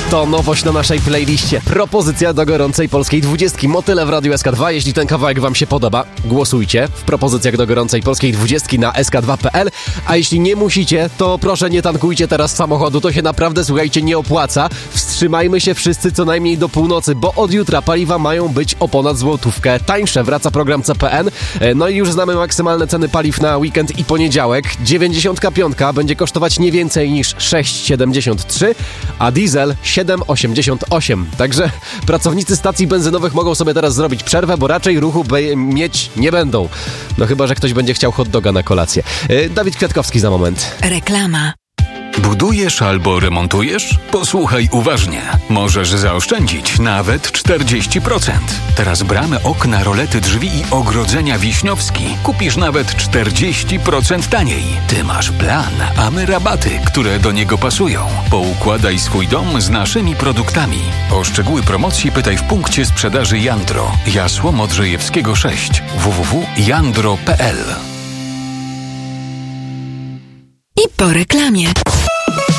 To nowość na naszej playliście. Propozycja do gorącej polskiej 20. Motyle w Radiu SK2. Jeśli ten kawałek wam się podoba, głosujcie w propozycjach do gorącej polskiej 20 na sk2.pl. A jeśli nie musicie, to proszę nie tankujcie teraz samochodu. To się naprawdę, słuchajcie, nie opłaca. Wstrzymajmy się wszyscy co najmniej do północy, bo od jutra paliwa mają być o ponad złotówkę tańsze. Wraca program CPN. No i już znamy maksymalne ceny paliw na weekend i poniedziałek. 95 będzie kosztować nie więcej niż 6,73, a diesel 7,88. Także pracownicy stacji benzynowych mogą sobie teraz zrobić przerwę, bo raczej ruchu mieć nie będą. No chyba, że ktoś będzie chciał hot doga na kolację. Dawid Kwiatkowski za moment. Reklama. Budujesz albo remontujesz? Posłuchaj uważnie. Możesz zaoszczędzić nawet 40%. Teraz bramy, okna, rolety, drzwi i ogrodzenia Wiśniowski kupisz nawet 40% taniej. Ty masz plan, a my rabaty, które do niego pasują. Poukładaj swój dom z naszymi produktami. O szczegóły promocji pytaj w punkcie sprzedaży Jandro. Jasło Modrzejewskiego 6. www.jandro.pl. I po reklamie.